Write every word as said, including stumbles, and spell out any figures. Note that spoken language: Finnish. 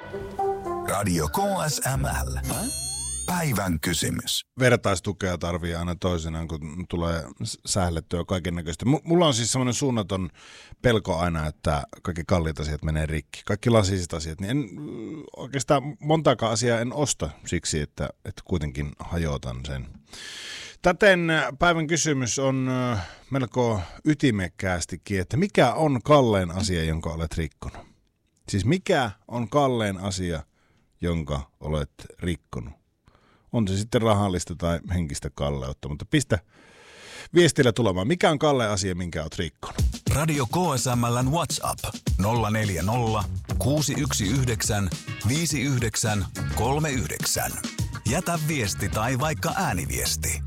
Radio K S M L. Päivän kysymys. Vertaistukea tarvii aina toisenaan, kun tulee sählettyä kaiken näköistä. M- mulla on siis semmoinen suunnaton pelko aina, että kaikki kalliit asiat menee rikki. Kaikki lasiset asiat, niin en, oikeastaan montaakaan asiaa en osta siksi, että, että kuitenkin hajotan sen. Täten päivän kysymys on melko ytimekkäästikin, että mikä on kallein asia, jonka olet rikkonut? Siis mikä on kallein asia, jonka olet rikkonut? On se sitten rahallista tai henkistä kalleutta, mutta pistä viestillä tulemaan. Mikä on kallein asia, minkä olet rikkonut? Radio K S M L:n WhatsApp nolla neljä nolla, kuusi yksi yhdeksän, viisi yhdeksän, kolme yhdeksän. Jätä viesti tai vaikka ääniviesti.